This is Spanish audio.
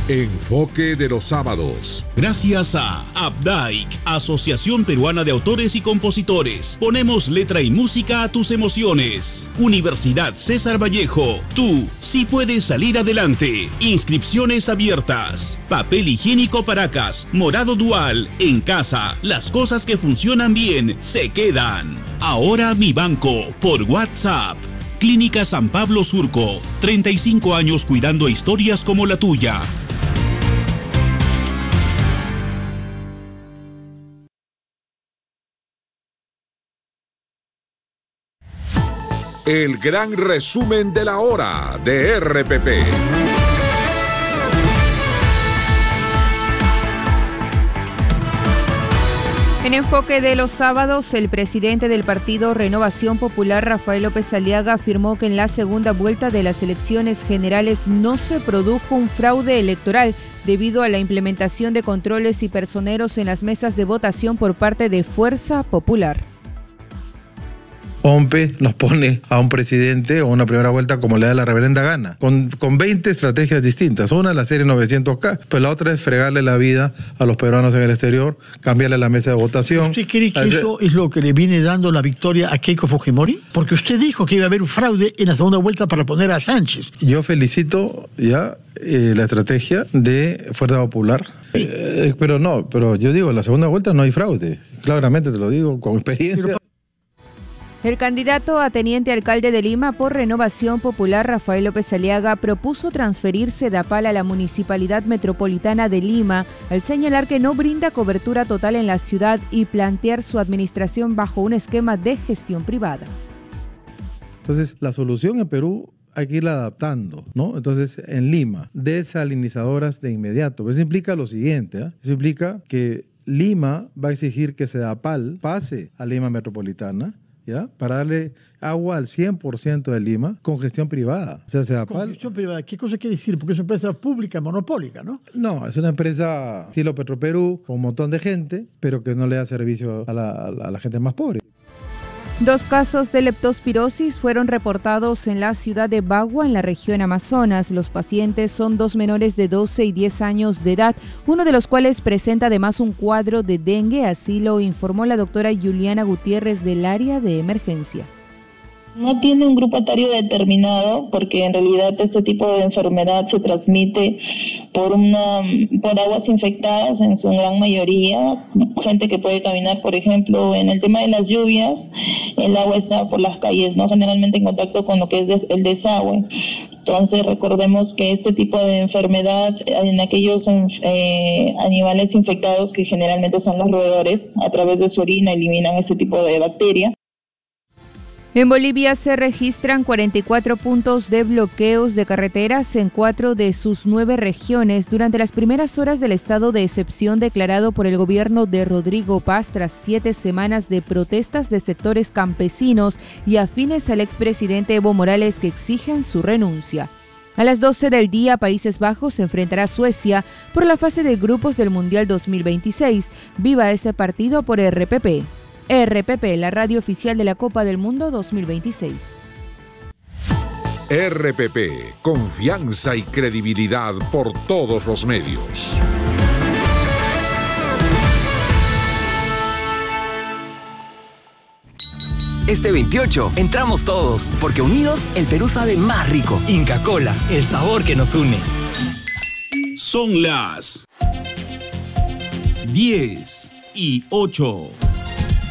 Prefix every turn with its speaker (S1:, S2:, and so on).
S1: Enfoque de los sábados.
S2: Gracias a Updike, Asociación Peruana de Autores y Compositores. Ponemos letra y música a tus emociones. Universidad César Vallejo. Tú sí puedes salir adelante. Inscripciones abiertas. Papel higiénico Paracas. Morado Dual. En casa. Las cosas que funcionan bien se quedan. Ahora Mi Banco. Por WhatsApp. Clínica San Pablo Surco. 35 años cuidando historias como la tuya.
S1: El gran resumen de la hora de RPP.
S3: En Enfoque de los sábados, el presidente del partido Renovación Popular, Rafael López Aliaga, afirmó que en la segunda vuelta de las elecciones generales no se produjo un fraude electoral debido a la implementación de controles y personeros en las mesas de votación por parte de Fuerza Popular.
S4: OMPE nos pone a un presidente o una primera vuelta como le da la reverenda gana, con 20 estrategias distintas. Una, la serie 900K, pues la otra es fregarle la vida a los peruanos en el exterior, cambiarle la mesa de votación.
S5: ¿Usted cree que eso es lo que le viene dando la victoria a Keiko Fujimori? Porque usted dijo que iba a haber un fraude en la segunda vuelta para poner a Sánchez.
S4: Yo felicito ya la estrategia de Fuerza Popular, pero yo digo, en la segunda vuelta no hay fraude, claramente te lo digo, con experiencia.
S3: El candidato a teniente alcalde de Lima por Renovación Popular, Rafael López Aliaga, propuso transferir Sedapal a la Municipalidad Metropolitana de Lima, al señalar que no brinda cobertura total en la ciudad y plantear su administración bajo un esquema de gestión privada. Entonces,
S4: la solución en Perú hay que irla adaptando, ¿no? Entonces, en Lima, desalinizadoras de inmediato. Eso implica lo siguiente, ¿eh? Eso implica que Lima va a exigir que Sedapal pase a Lima Metropolitana, ¿ya? Para darle agua al 100% de Lima con gestión privada. O sea, Sedapal...
S5: ¿Con gestión privada? ¿Qué cosa quiere decir? Porque es una empresa pública, monopólica, ¿no?
S4: No, es una empresa estilo Petroperú, con un montón de gente, pero que no le da servicio a la gente más pobre.
S3: 2 casos de leptospirosis fueron reportados en la ciudad de Bagua, en la región Amazonas. Los pacientes son 2 menores de 12 y 10 años de edad, uno de los cuales presenta además un cuadro de dengue, así lo informó la doctora Juliana Gutiérrez del área de emergencia.
S6: No tiene un grupo etario determinado porque en realidad este tipo de enfermedad se transmite por aguas infectadas en su gran mayoría, gente que puede caminar, por ejemplo, en el tema de las lluvias, el agua está por las calles, ¿no? Generalmente en contacto con lo que es el desagüe. Entonces recordemos que este tipo de enfermedad en aquellos animales infectados, que generalmente son los roedores, a través de su orina eliminan este tipo de bacteria.
S3: En Bolivia se registran 44 puntos de bloqueos de carreteras en 4 de sus 9 regiones durante las primeras horas del estado de excepción declarado por el gobierno de Rodrigo Paz tras 7 semanas de protestas de sectores campesinos y afines al expresidente Evo Morales que exigen su renuncia. A las 12 del día, Países Bajos se enfrentará a Suecia por la fase de grupos del Mundial 2026. Viva este partido por RPP. RPP, la radio oficial de la Copa del Mundo 2026.
S1: RPP, confianza y credibilidad por todos los medios.
S7: Este 28 entramos todos, porque unidos el Perú sabe más rico. Inca Kola, el sabor que nos une.
S2: Son las 10:08.